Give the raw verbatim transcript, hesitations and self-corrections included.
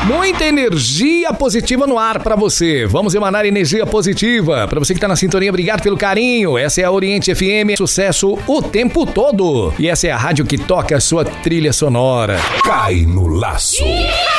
Muita energia positiva no ar pra você. Vamos emanar energia positiva. Pra você que tá na sintonia, obrigado pelo carinho. Essa é a Oriente F M, sucesso o tempo todo. E essa é a rádio que toca a sua trilha sonora. Cai no laço.